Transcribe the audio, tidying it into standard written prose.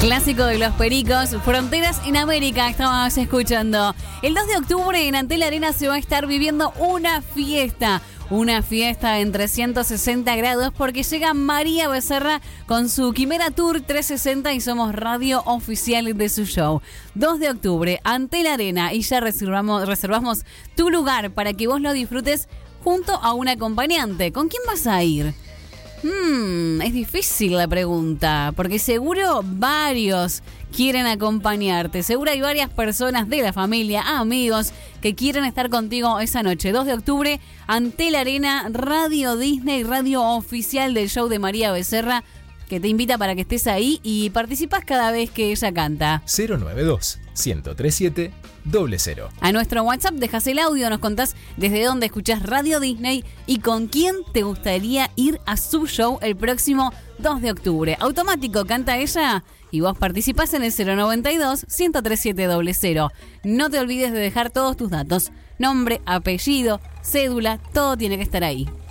Clásico de los Pericos, Fronteras en América, estábamos escuchando. El 2 de octubre en Antel Arena se va a estar viviendo una fiesta en 360 grados porque llega María Becerra con su Quimera Tour 360 y somos radio oficial de su show. 2 de octubre, Antel Arena, y ya reservamos tu lugar para que vos lo disfrutes junto a un acompañante. ¿Con quién vas a ir? Es difícil la pregunta, porque seguro varios quieren acompañarte. Seguro hay varias personas de la familia, amigos, que quieren estar contigo esa noche. 2 de octubre, Antel Arena, Radio Disney, radio oficial del show de María Becerra, que te invita para que estés ahí y participas cada vez que ella canta. 092-1037-00. A nuestro WhatsApp dejas el audio, nos contás desde dónde escuchás Radio Disney y con quién te gustaría ir a su show el próximo 2 de octubre. Automático, canta ella y vos participás en el 092-1037-00. No te olvides de dejar todos tus datos, nombre, apellido, cédula, todo tiene que estar ahí.